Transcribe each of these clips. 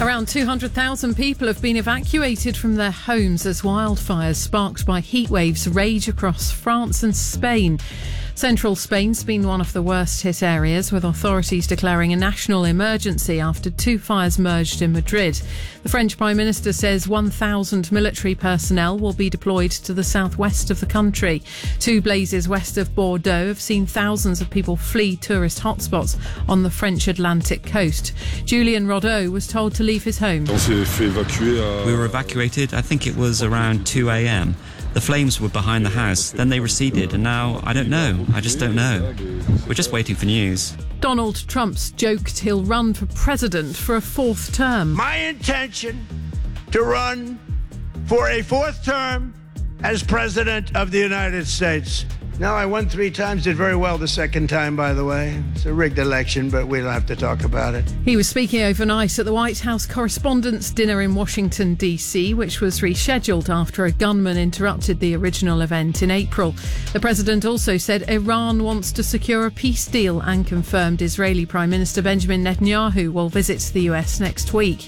Around 200,000 people have been evacuated from their homes as wildfires sparked by heat waves rage across France and Spain. Central Spain's been one of the worst hit areas, with authorities declaring a national emergency after two fires merged in Madrid. The French Prime Minister says 1,000 military personnel will be deployed to the southwest of the country. Two blazes west of Bordeaux have seen thousands of people flee tourist hotspots on the French Atlantic coast. Julien Rodeau was told to leave his home. We were evacuated, I think it was around 2 a.m. The flames were behind the house, then they receded, and now I don't know. I just don't know. We're just waiting for news. Donald Trump's joked he'll run for president for a fourth term. My intention to run for a fourth term as president of the United States. Now, I won 3 times, did very well the second time, by the way. It's a rigged election, but we don't have to talk about it. He was speaking overnight at the White House Correspondents' Dinner in Washington, D.C., which was rescheduled after a gunman interrupted the original event in April. The president also said Iran wants to secure a peace deal and confirmed Israeli Prime Minister Benjamin Netanyahu will visit the US next week.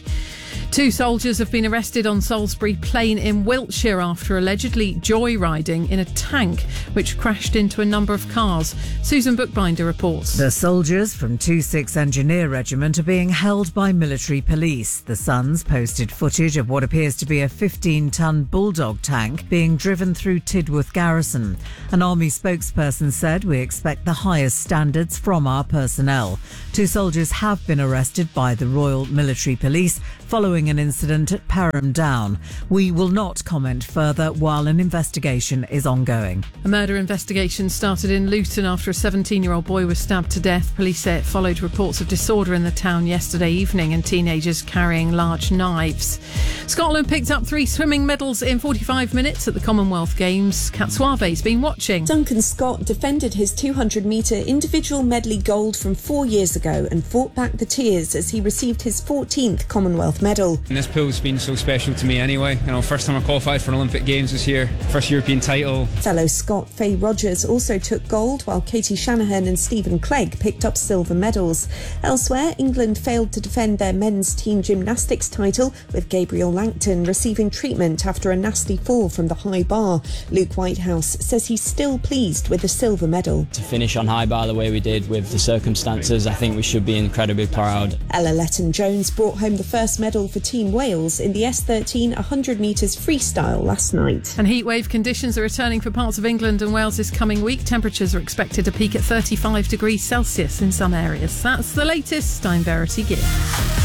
2 soldiers have been arrested on Salisbury Plain in Wiltshire after allegedly joyriding in a tank which crashed into a number of cars. Susan Bookbinder reports. The soldiers from 26 Engineer Regiment are being held by military police. The Sun's posted footage of what appears to be a 15-ton Bulldog tank being driven through Tidworth Garrison. An army spokesperson said, "We expect the highest standards from our personnel." 2 soldiers have been arrested by the Royal Military Police following an incident at Perham Down. We will not comment further while an investigation is ongoing. A murder investigation started in Luton after a 17-year-old boy was stabbed to death. Police say it followed reports of disorder in the town yesterday evening and teenagers carrying large knives. Scotland picked up 3 swimming medals in 45 minutes at the Commonwealth Games. Kat Suave's been watching. Duncan Scott defended his 200-metre individual medley gold from 4 years ago and fought back the tears as he received his 14th Commonwealth medal. And this pool's been so special to me anyway. First time I qualified for an Olympic Games this year, first European title. Fellow Scot Faye Rogers also took gold, while Katie Shanahan and Stephen Clegg picked up silver medals. Elsewhere, England failed to defend their men's team gymnastics title, with Gabriel Langton receiving treatment after a nasty fall from the high bar. Luke Whitehouse says he's still pleased with the silver medal. To finish on high bar the way we did with the circumstances, I think we should be incredibly proud. Ella Letton-Jones brought home the first medal for Team Wales in the S13 100 metres freestyle last night. And heatwave conditions are returning for parts of England and Wales this coming week. Temperatures are expected to peak at 35 degrees Celsius in some areas. That's the latest. I'm Verity Gibb.